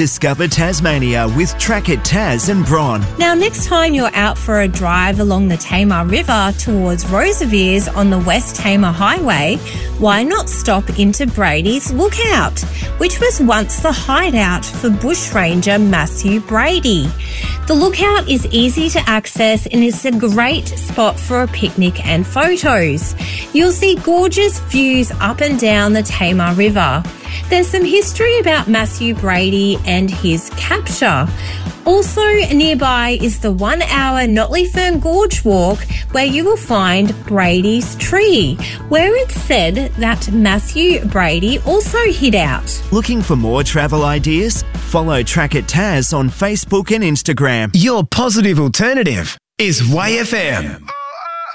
Discover Tasmania with Track It Tas and Bron. Now, next time you're out for a drive along the Tamar River towards Rosevears on the West Tamar Highway, why not stop into Brady's Lookout, which was once the hideout for bushranger Matthew Brady. The lookout is easy to access and is a great spot for a picnic and photos. You'll see gorgeous views up and down the Tamar River. There's some history about Matthew Brady and his capture. Also nearby is the 1 hour Notley Fern Gorge walk, where you will find Brady's Tree, where it's said that Matthew Brady also hid out. Looking for more travel ideas? Follow Track It Tas on Facebook and Instagram. Your positive alternative is WayFM.